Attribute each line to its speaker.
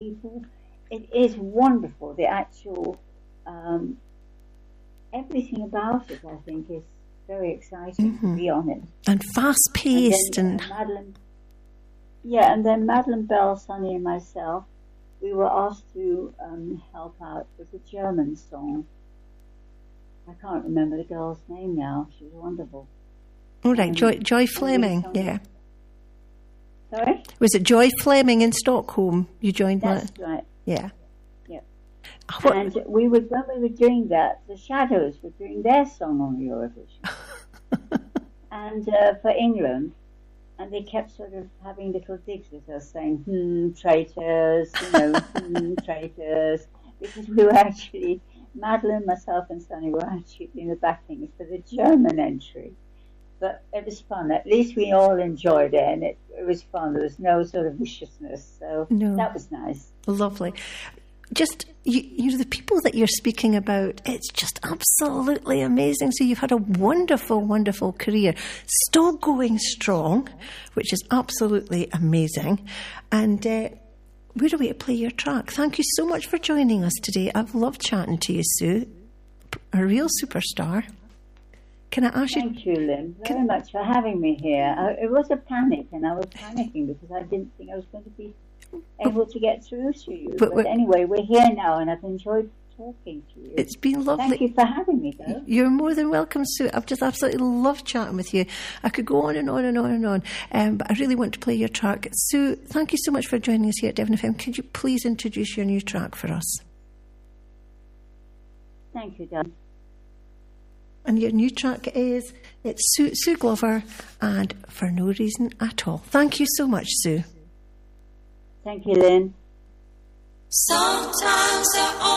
Speaker 1: people. It is wonderful. The actual everything about it, I think, is very exciting. To be honest,
Speaker 2: and fast paced, and
Speaker 1: Madeline Bell, Sonny, and myself, we were asked to help out with a German song. I can't remember the girl's name now. She was wonderful.
Speaker 2: All right, Joy Fleming, yeah.
Speaker 1: Sorry?
Speaker 2: Was it Joy Fleming in Stockholm you joined?
Speaker 1: That's right.
Speaker 2: Yeah.
Speaker 1: Yeah.
Speaker 2: What?
Speaker 1: And when we were doing that, the Shadows were doing their song on Eurovision. And for England, and they kept sort of having little digs at us saying, traitors, traitors, because we were actually, Madeline, myself and Sonny were actually in the backing for the German entry. But it was fun. At least we all enjoyed it, and it was fun. There was no sort of viciousness, so that was nice.
Speaker 2: Lovely. Just, you know, the people that you're speaking about, it's just absolutely amazing. So you've had a wonderful, wonderful career. Still going strong, which is absolutely amazing. And we're away to play your track. Thank you so much for joining us today. I've loved chatting to you, Sue. A real superstar. Can I ask you...
Speaker 1: Thank you, Lynn, very much for having me here. It was a panic, and I was panicking because I didn't think I was going to be able to get through to you. But anyway, we're here now, and I've enjoyed talking to you.
Speaker 2: It's been lovely.
Speaker 1: Thank you for having me, though.
Speaker 2: You're more than welcome, Sue. I've just absolutely loved chatting with you. I could go on and on and on and on, but I really want to play your track. Sue, thank you so much for joining us here at Devon FM. Could you please introduce your new track for us?
Speaker 1: Thank you, Don.
Speaker 2: And your new track is, it's Sue Glover and For No Reason At All. Thank you so much, Sue.
Speaker 1: Thank you, Lynn.
Speaker 3: Sometimes